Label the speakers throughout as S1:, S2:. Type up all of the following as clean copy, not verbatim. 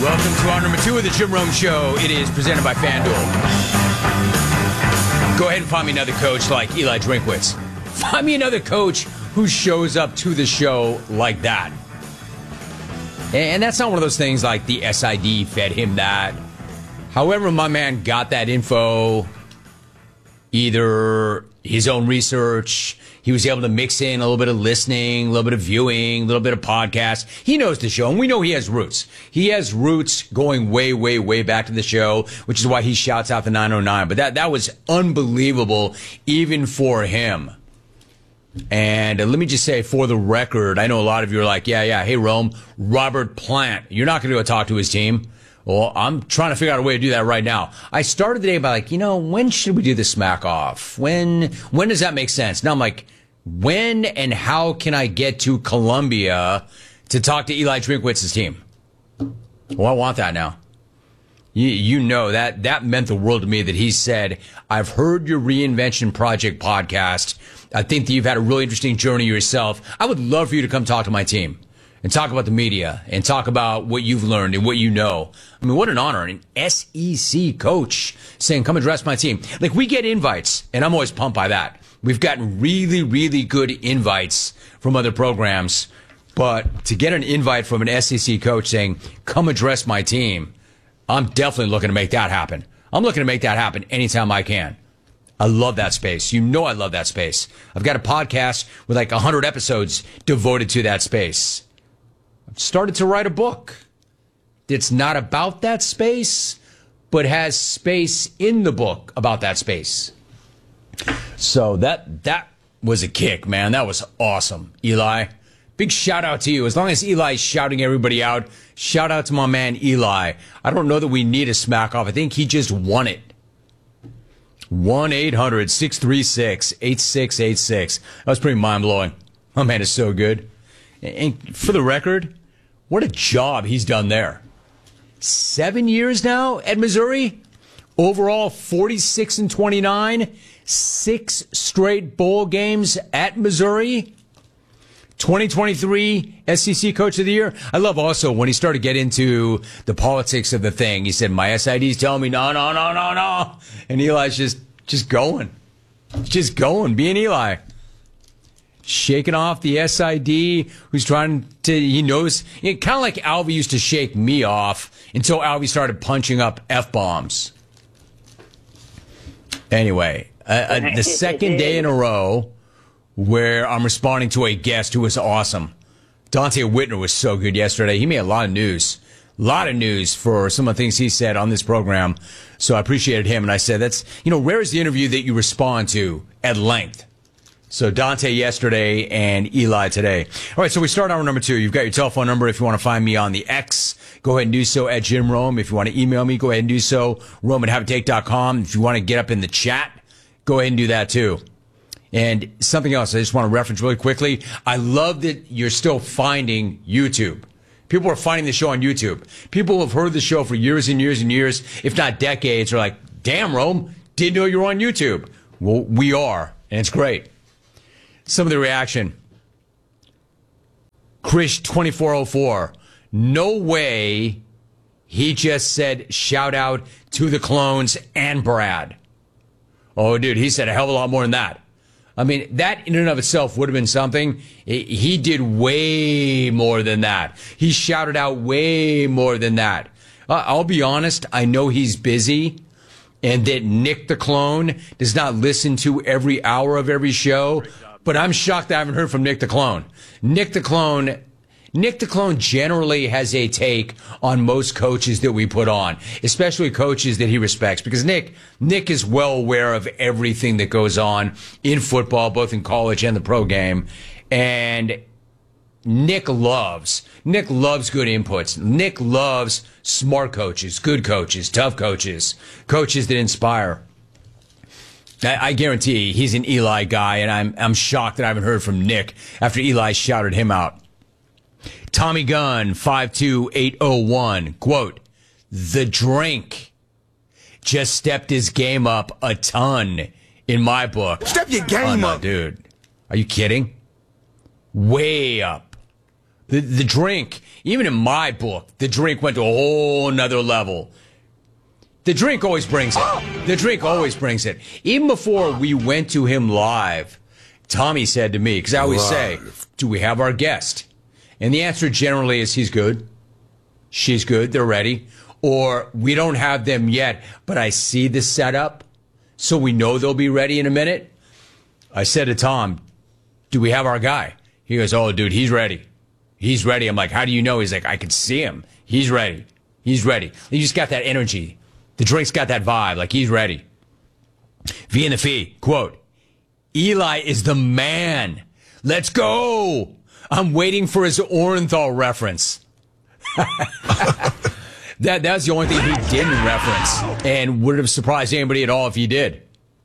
S1: Welcome to hour number 2 of the Jim Rome Show. It is presented by FanDuel. Go ahead and find me another coach like Eli Drinkwitz. Find me another coach who shows up to the show like that. And that's not one of those things like the SID fed him that. However, my man got that info, either his own research, he was able to mix in a little bit of listening, a little bit of viewing, a little bit of podcast. He knows the show, and we know he has roots. He has roots going way, way, way back to the show, which is why he shouts out the 909. But that was unbelievable, even for him. And let me just say, for the record, I know a lot of you are like, yeah, hey, Rome, Robert Plant, you're not going to go talk to his team. Well, I'm trying to figure out a way to do that right now. I started the day by like, when should we do the smack off? When does that make sense? Now I'm like, when and how can I get to Columbia to talk to Eli Drinkwitz's team? Well, I want that now. You know that meant the world to me that he said, I've heard your Reinvention Project podcast. I think that you've had a really interesting journey yourself. I would love for you to come talk to my team and talk about the media and talk about what you've learned and what you know. I mean, what an honor. An SEC coach saying, come address my team. Like, we get invites, and I'm always pumped by that. We've gotten really, really good invites from other programs. But to get an invite from an SEC coach saying, come address my team, I'm definitely looking to make that happen. I'm looking to make that happen anytime I can. I love that space. You know I love that space. I've got a podcast with like 100 episodes devoted to that space. I've started to write a book. It's not about that space, but has space in the book about that space. So that was a kick, man. That was awesome, Eli. Big shout out to you. As long as Eli's shouting everybody out, shout out to my man Eli. I don't know that we need a smack off. I think he just won it. 1-800-636-8686. That was pretty mind-blowing. My man is so good. And for the record, what a job he's done there. 7 years now at Missouri. Overall, 46-29. 6 straight bowl games at Missouri. 2023 SEC Coach of the Year. I love also when he started to get into the politics of the thing. He said, my SID's telling me no. And Eli's just going. Just going, being Eli. Shaking off the SID who's trying to, he knows, kind of like Alvy used to shake me off until Alvy started punching up F-bombs. Anyway, the second day in a row where I'm responding to a guest who was awesome. Dante Whitner was so good yesterday. He made a lot of news. A lot of news for some of the things he said on this program. So I appreciated him. And I said, that's, rare is the interview that you respond to at length. So Dante yesterday and Eli today. All right, so we start hour number 2. You've got your telephone number if you want to find me on the X. Go ahead and do so at Jim Rome. If you want to email me, go ahead and do so. Rome@haveatake.com. If you want to get up in the chat, go ahead and do that too. And something else I just want to reference really quickly. I love that you're still finding YouTube. People are finding the show on YouTube. People have heard the show for years and years and years, if not decades, are like, damn, Rome, didn't know you were on YouTube. Well, we are, and it's great. Some of the reaction. Krish2404. No way he just said shout out to the clones and Brad. Oh, dude, he said a hell of a lot more than that. I mean, that in and of itself would have been something. He did way more than that. He shouted out way more than that. I'll be honest. I know he's busy and that Nick the Clone does not listen to every hour of every show. But I'm shocked I haven't heard from Nick the Clone. Nick the Clone generally has a take on most coaches that we put on, especially coaches that he respects, because Nick is well aware of everything that goes on in football, both in college and the pro game. And Nick loves good inputs. Nick loves smart coaches, good coaches, tough coaches, coaches that inspire. I guarantee he's an Eli guy, and I'm shocked that I haven't heard from Nick after Eli shouted him out. Tommy Gunn, 52801, quote, the drink just stepped his game up a ton in my book.
S2: Step your game up.
S1: Dude. Are you kidding? Way up. The drink, even in my book, the drink went to a whole nother level. The drink always brings it. The drink always brings it. Even before we went to him live, Tommy said to me, because I always say, do we have our guest? And the answer generally is he's good. She's good. They're ready. Or we don't have them yet, but I see the setup, so we know they'll be ready in a minute. I said to Tom, do we have our guy? He goes, oh, dude, he's ready. He's ready. I'm like, how do you know? He's like, I can see him. He's ready. He's ready. He just got that energy. The drink's got that vibe. Like, he's ready. V in the Fee, quote, Eli is the man. Let's go. I'm waiting for his Orenthal reference. That's the only thing he didn't reference, and wouldn't have surprised anybody at all if he did.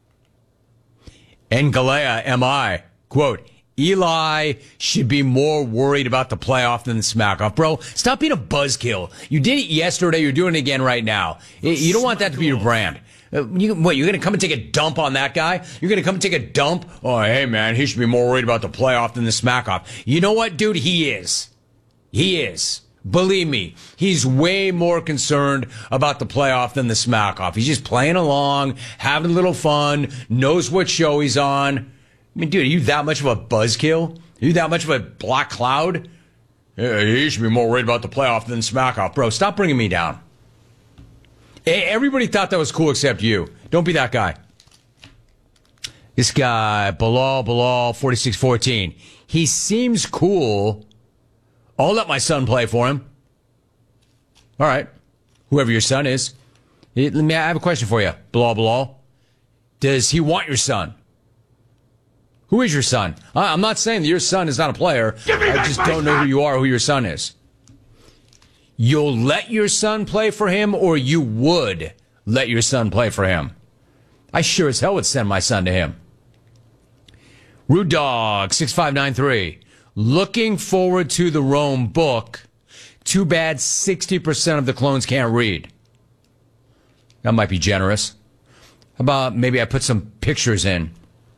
S1: And Galea, M.I., quote, Eli should be more worried about the playoff than the smack-off. Bro, stop being a buzzkill. You did it yesterday. You're doing it again right now. You don't want that to be your brand. You're going to come and take a dump on that guy? You're going to come and take a dump? Oh, hey, man, he should be more worried about the playoff than the smack-off. You know what, dude? He is. He is. Believe me, he's way more concerned about the playoff than the smack-off. He's just playing along, having a little fun, knows what show he's on. I mean, dude, are you that much of a buzzkill? Are you that much of a black cloud? Yeah, he should be more worried about the playoff than smack-off. Bro, stop bringing me down. Everybody thought that was cool except you. Don't be that guy. This guy, Bilal, 4614. He seems cool. I'll let my son play for him. All right. Whoever your son is. I have a question for you, Bilal. Does he want your son? Who is your son? I'm not saying that your son is not a player. I just don't know who you are, who your son is. You'll let your son play for him, or you would let your son play for him? I sure as hell would send my son to him. Rude Dog 6593. Looking forward to the Rome book. Too bad 60% of the clones can't read. That might be generous. How about maybe I put some pictures in?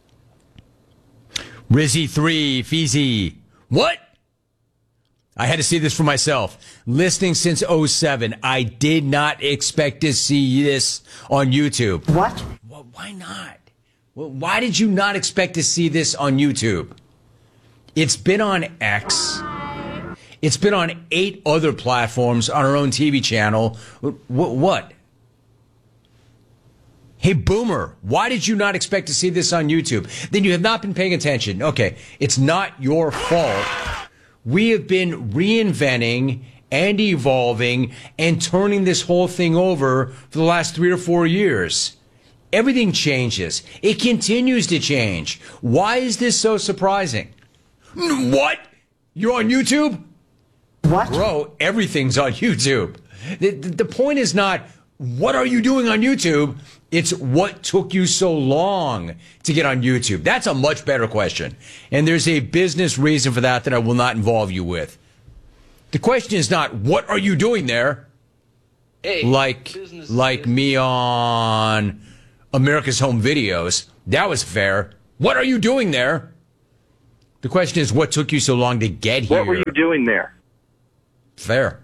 S1: Rizzy3, Feezy. What? I had to see this for myself. Listening since '07. I did not expect to see this on YouTube.
S2: What?
S1: Well, why not? Well, why did you not expect to see this on YouTube? It's been on X. It's been on 8 other platforms on our own TV channel. What? Hey, Boomer, why did you not expect to see this on YouTube? Then you have not been paying attention. Okay, it's not your fault. We have been reinventing and evolving and turning this whole thing over for the last 3 or 4 years. Everything changes. It continues to change. Why is this so surprising? What? You're on YouTube?
S2: What?
S1: Bro, everything's on YouTube. The point is not, what are you doing on YouTube? It's what took you so long to get on YouTube. That's a much better question. And there's a business reason for that I will not involve you with. The question is not, what are you doing there?
S3: Hey,
S1: like me on America's Home Videos. That was fair. What are you doing there? The question is, what took you so long to get here?
S4: What were you doing there?
S1: Fair.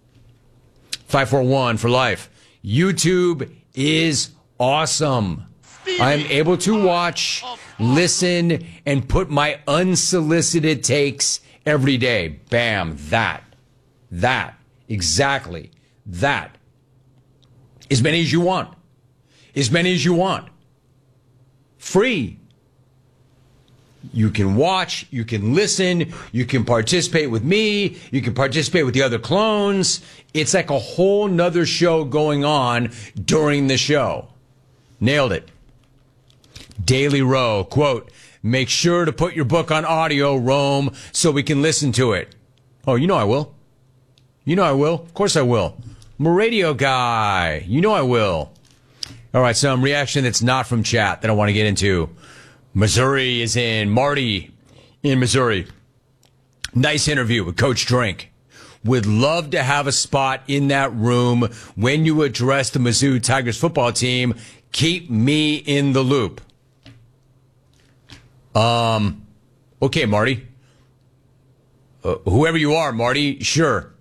S1: 541 for life. YouTube is awesome. I'm able to watch, listen, and put my unsolicited takes every day. Bam. That. Exactly. That. As many as you want. As many as you want. Free. You can watch, you can listen, you can participate with me, you can participate with the other clones. It's like a whole nother show going on during the show. Nailed it. Daily Row, quote, make sure to put your book on audio, Rome, so we can listen to it. Oh, you know I will. You know I will. Of course I will. I'm a radio guy. You know I will. All right, some reaction that's not from chat that I want to get into. Missouri is in. Marty in Missouri. Nice interview with Coach Drink. Would love to have a spot in that room when you address the Mizzou Tigers football team. Keep me in the loop. Okay, Marty. Whoever you are, Marty, sure.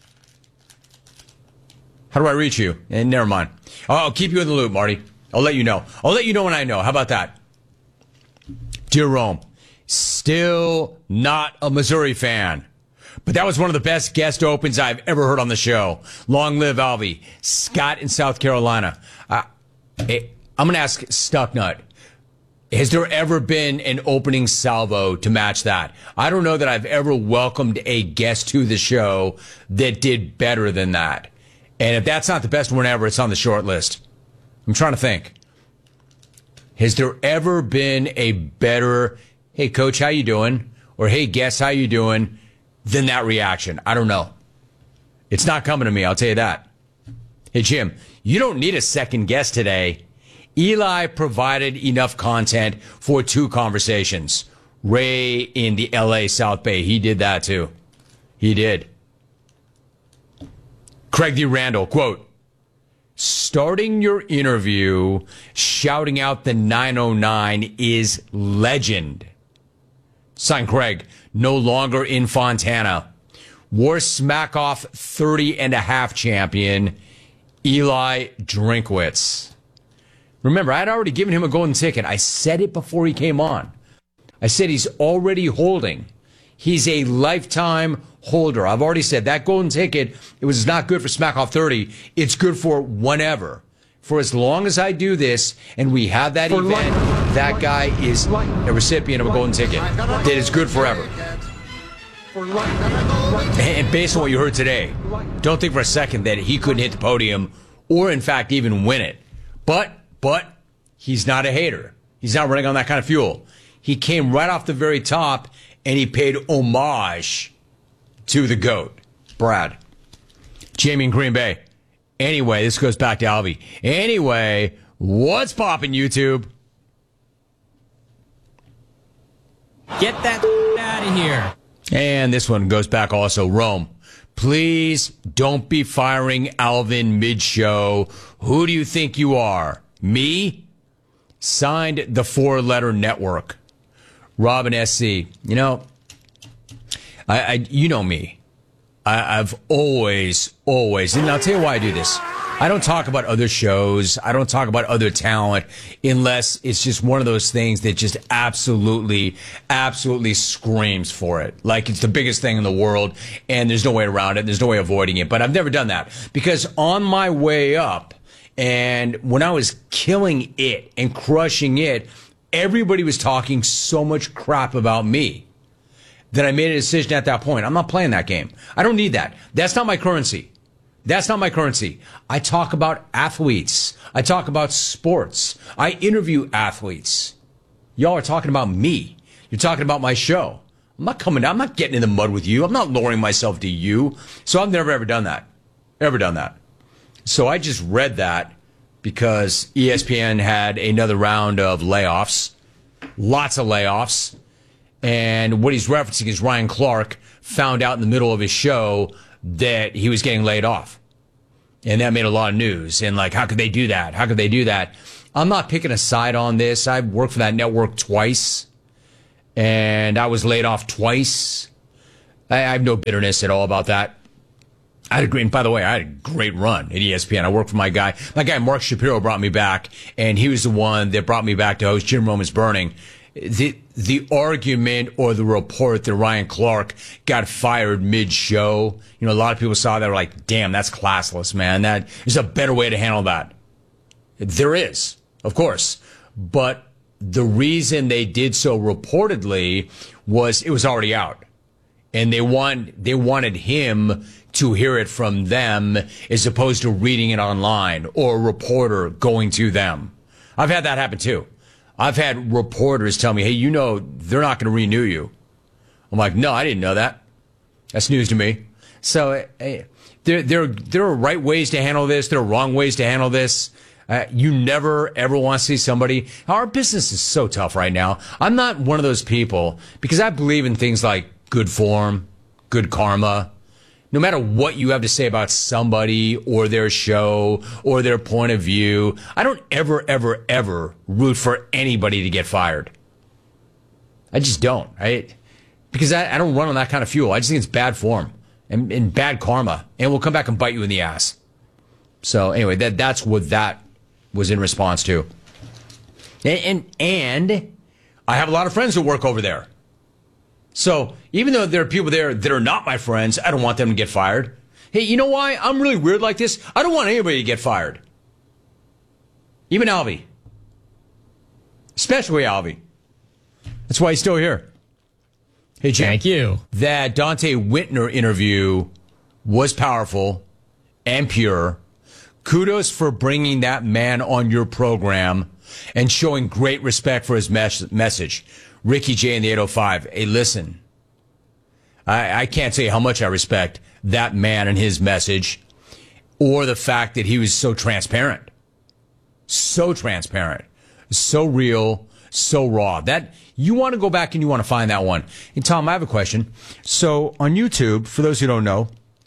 S1: How do I reach you? Never mind. I'll keep you in the loop, Marty. I'll let you know. I'll let you know when I know. How about that? Dear Rome, still not a Missouri fan. But that was one of the best guest opens I've ever heard on the show. Long live Alvy. Scott in South Carolina. I'm going to ask Stucknut. Has there ever been an opening salvo to match that? I don't know that I've ever welcomed a guest to the show that did better than that. And if that's not the best one ever, it's on the short list. I'm trying to think. Has there ever been a better, hey, coach, how you doing? Or, hey, guest, how you doing? Than that reaction? I don't know. It's not coming to me, I'll tell you that. Hey, Jim, you don't need a second guest today. Eli provided enough content for 2 conversations. Ray in the LA South Bay, he did that too. He did. Craig D. Randall, quote, starting your interview shouting out the 909 is legend. Signed Craig, no longer in Fontana. War Smackoff 30.5 champion, Eli Drinkwitz. Remember, I had already given him a golden ticket. I said it before he came on. I said he's already holding. He's a lifetime holder. I've already said that golden ticket, it was not good for Smackoff 30. It's good for whenever. For as long as I do this and we have that event, that guy is a recipient of a golden ticket that is good forever. And based on what you heard today, don't think for a second that he couldn't hit the podium or, in fact, even win it. But he's not a hater. He's not running on that kind of fuel. He came right off the very top, and he paid homage to the GOAT, Brad. Jamie in Green Bay. Anyway, this goes back to Alvy. Anyway, what's poppin', YouTube?
S2: Get that out of here.
S1: And this one goes back also. Rome, please don't be firing Alvin mid-show. Who do you think you are? Me? Signed the 4-letter network. Robin SC. You know, you know me. I've always, and I'll tell you why I do this. I don't talk about other shows. I don't talk about other talent unless it's just one of those things that just absolutely screams for it. Like it's the biggest thing in the world and there's no way around it. There's no way avoiding it. But I've never done that because on my way up and when I was killing it and crushing it, everybody was talking so much crap about me that I made a decision at that point. I'm not playing that game. I don't need that. That's not my currency. That's not my currency. I talk about athletes. I talk about sports. I interview athletes. Y'all are talking about me. You're talking about my show. I'm not getting in the mud with you. I'm not lowering myself to you. So I've never, ever done that. Ever done that. So I just read that because ESPN had another round of layoffs. Lots of layoffs. And what he's referencing is Ryan Clark found out in the middle of his show that he was getting laid off. And that made a lot of news. And like, how could they do that? How could they do that? I'm not picking a side on this. I've worked for that network twice. And I was laid off twice. I have no bitterness at all about that. I had a great, and by the way, I had a great run at ESPN. I worked for my guy. My guy, Mark Shapiro, brought me back. And he was the one that brought me back to host Jim Roman's Burning. The argument or the report that Ryan Clark got fired mid-show, you know, a lot of people saw that were like, damn, that's classless, man. There's a better way to handle that. There is, of course. But the reason they did so reportedly was it was already out. And they wanted him to hear it from them as opposed to reading it online or a reporter going to them. I've had that happen too. I've had reporters tell me, hey, you know, they're not going to renew you. I'm like, no, I didn't know that. That's news to me. So there are right ways to handle this. There are wrong ways to handle this. You never, ever want to see somebody. Our business is so tough right now. I'm not one of those people because I believe in things like good form, good karma. No matter what you have to say about somebody or their show or their point of view, I don't ever root for anybody to get fired. I just don't. because I don't run on that kind of fuel. I just think it's bad form and bad karma, and will come back and bite you in the ass. So anyway, that's what that was in response to. And I have a lot of friends that work over there. So even though there are people there that are not my friends, I don't want them to get fired. Hey, you know why I'm really weird like this? I don't want anybody to get fired. Even Alvy. Especially Alvy. That's why he's still here. Hey, Jim.
S2: Thank you.
S1: That Dante Whitner interview was powerful and pure. Kudos for bringing that man on your program and showing great respect for his message. Ricky J in the 805. Hey, listen. I can't say how much I respect that man and his message, or the fact that he was so transparent. So transparent. So real. So raw. That you want to go back and you want to find that one. And Tom, I have a question. So on YouTube, for those who don't know,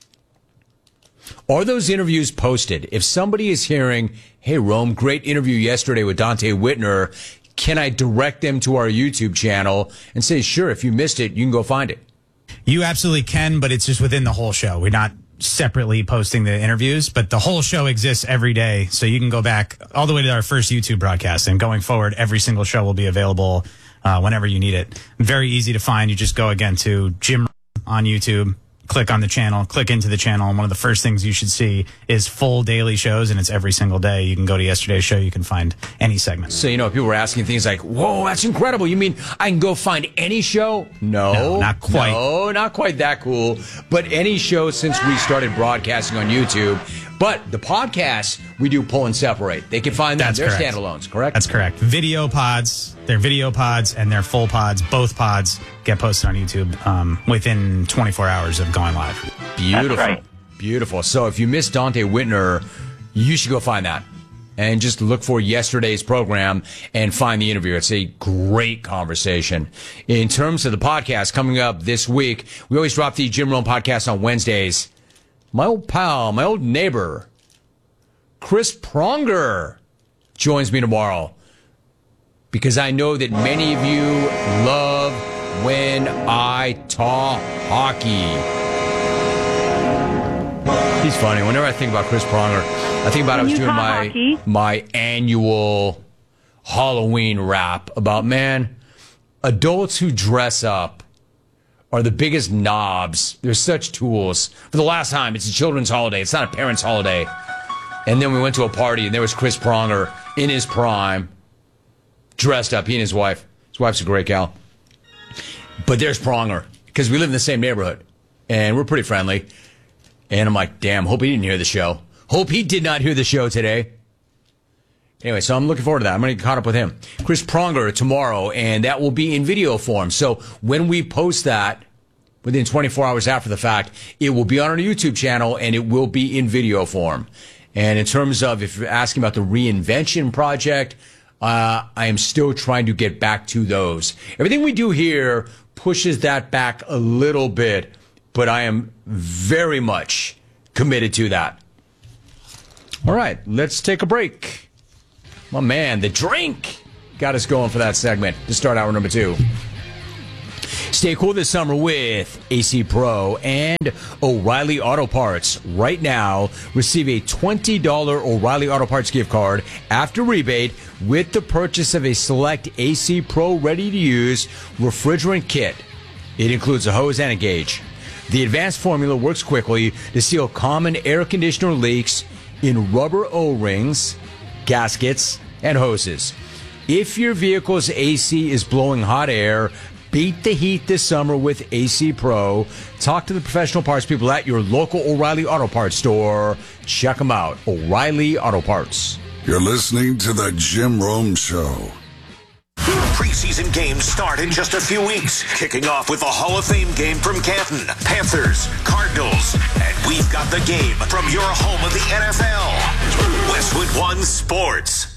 S1: are those interviews posted? If somebody is hearing, hey, Rome, great interview yesterday with Dante Whitner, can I direct them to our YouTube channel and say, sure, if you missed it, you can go find it?
S3: You absolutely can, but it's just within the whole show. We're not separately posting the interviews, but the whole show exists every day. So you can go back all the way to our first YouTube broadcast, and going forward, every single show will be available whenever you need it. Very easy to find. You just go again to Jim on YouTube, click on the channel, click into the channel, and one of the first things you should see is full daily shows, and it's every single day. You can go to yesterday's show, you can find any segment.
S1: So, people were asking things like, whoa, that's incredible. You mean I can go find any show? No,
S3: not quite.
S1: No, not quite that cool. But any show since we started broadcasting on YouTube. But the podcasts, we do pull and separate. They can find them. They're standalones, correct?
S3: That's correct. Video pods, they're video pods, and they're full pods. Both pods get posted on YouTube within 24 hours of going live.
S1: Beautiful.
S4: That's right.
S1: Beautiful. So if you missed Dante Whitner, you should go find that. And just look for yesterday's program and find the interview. It's a great conversation. In terms of the podcast coming up this week, we always drop the Jim Rome podcast on Wednesdays. My old pal, my old neighbor, Chris Pronger, joins me tomorrow, because I know that many of you love when I talk hockey. He's funny. Whenever I think about Chris Pronger, I think about I was doing my annual Halloween rap about, man, adults who dress up are the biggest knobs. They're such tools. For the last time, it's a children's holiday. It's not a parent's holiday. And then we went to a party, and there was Chris Pronger in his prime, dressed up, he and his wife. His wife's a great gal. But there's Pronger, because we live in the same neighborhood, and we're pretty friendly. And I'm like, damn, hope he didn't hear the show. Hope he did not hear the show today. Anyway, so I'm looking forward to that. I'm going to get caught up with him. Chris Pronger tomorrow, and that will be in video form. So when we post that, within 24 hours after the fact, it will be on our YouTube channel, and it will be in video form. And in terms of, if you're asking about the Reinvention Project, I am still trying to get back to those. Everything we do here pushes that back a little bit, but I am very much committed to that. All right, let's take a break. My man, the drink got us going for that segment to start hour number 2. Stay cool this summer with AC Pro and O'Reilly Auto Parts. Right now, receive a $20 O'Reilly Auto Parts gift card after rebate with the purchase of a select AC Pro ready-to-use refrigerant kit. It includes a hose and a gauge. The advanced formula works quickly to seal common air conditioner leaks in rubber O-rings, gaskets, and hoses. If your vehicle's AC is blowing hot air, beat the heat this summer with AC Pro. Talk to the professional parts people at your local O'Reilly Auto Parts store. Check them out. O'Reilly Auto Parts.
S5: You're listening to The Jim Rome Show.
S6: Preseason games start in just a few weeks, kicking off with the Hall of Fame game from Canton, Panthers, Cardinals, and we've got the game from your home of the NFL, Westwood One Sports.